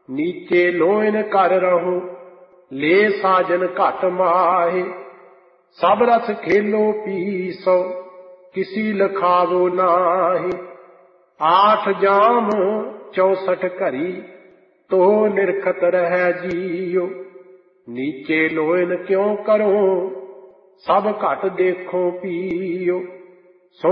नीचे लोइन कर रहो ले साजन घट माहे। सब रस खेलो पीसो किसी लखावो नाहे। 8 जाम 64 घड़ी तो निरखत रह जियो। नीचे लोइन क्यों करो सब घट देखो पियो।